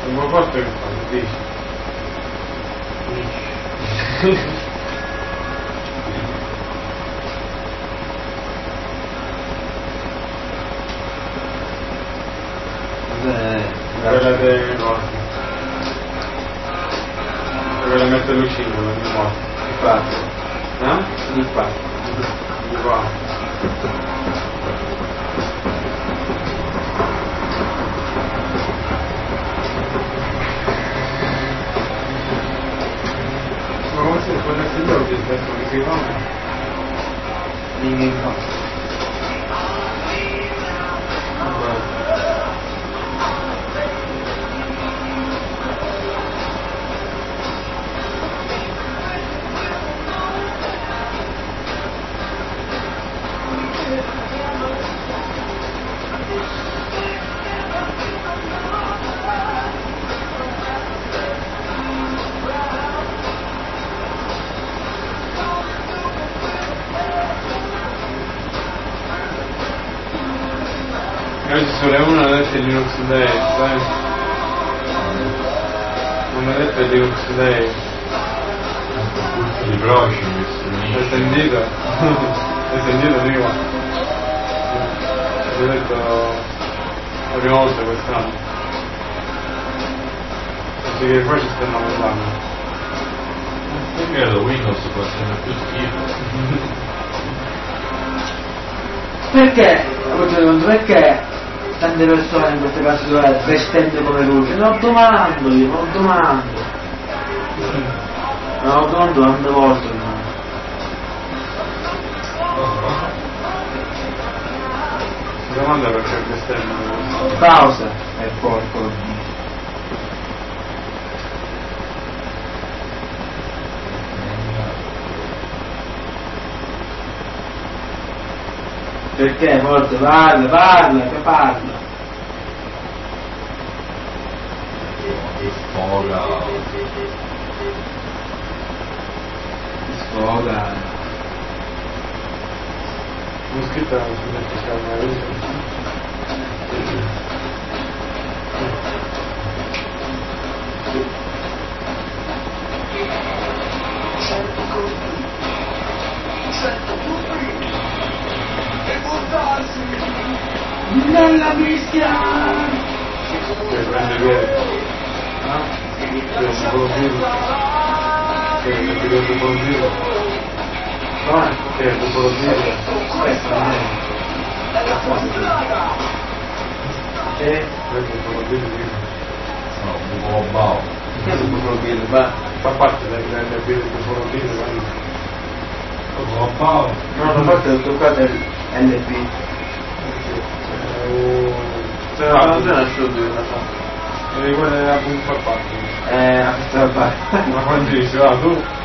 Sono forte che fa, dici. Quella dei morti. Quella mette l'ucciso, non mi morti. Il fatto. Eh? Il fatto. Di qua. Ma come si può essere io che adesso mi si va? Dimmi un po'. Oggi solo uno ha detto Linux Day, sai? Non ha detto Linux Day. Tutti i prossimi, Hai sentito? Hai sentito prima? Ho detto la prima volta quest'anno. Perché che poi ci stanno parlando. Io credo Windows possa essere più schifo. Perché? Perché tante persone in questo caso vestendo come luce? Non lo domando io, non lo domando. Non lo domando tante volte ormai. Si domanda perché bestemmiano. Pausa e porco. Perché forse parla, che parla. Sfoga. Sfoga. Moschetta non si mette a una Nella mischia! che prende piede. Che si può dire. Che si può dire. No, che si può dire. Questo non è la cosa. Che si può dire. No, un po' bao. Che si può dire? Ma Fa parte del piede che può dire. Un po' bao. no, fa parte del tuo caso LP. Non c'è una sciolta in realtà. E quella era un po' parte. A questa parte. Ma quando dici, va tu?